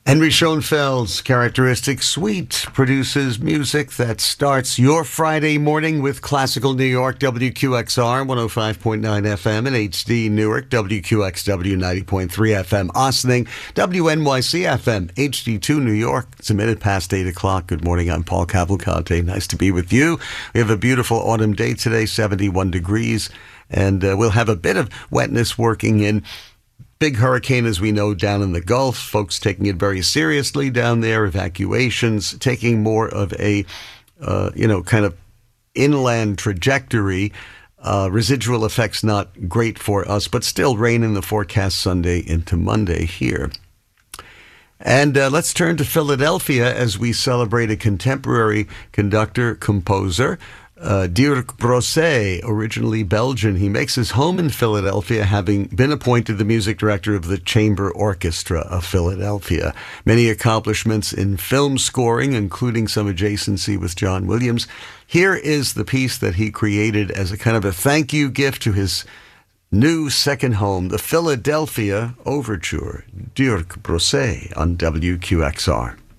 Henry Schoenfeld's characteristic suite produces music that starts your Friday morning with classical New York, WQXR 105.9 FM, and HD Newark, WQXW 90.3 FM, Ossining, WNYC FM, HD2 New York. It's a minute past 8 o'clock. Good morning. I'm Paul Cavalcante. Nice to be with you. We have a beautiful autumn day today, 71 degrees, and we'll have a bit of wetness working in. Big hurricane, as we know, down in the Gulf. Folks taking it very seriously down there. Evacuations, taking more of a, kind of inland trajectory. Residual effects not great for us, but still rain in the forecast Sunday into Monday here. And let's turn to Philadelphia as we celebrate a contemporary conductor, composer, Dirk Brosse, originally Belgian. He makes his home in Philadelphia, having been appointed the music director of the Chamber Orchestra of Philadelphia. Many accomplishments in film scoring, including some adjacency with John Williams. Here is the piece that he created as a kind of a thank you gift to his new second home, the Philadelphia Overture. Dirk Brosse on WQXR.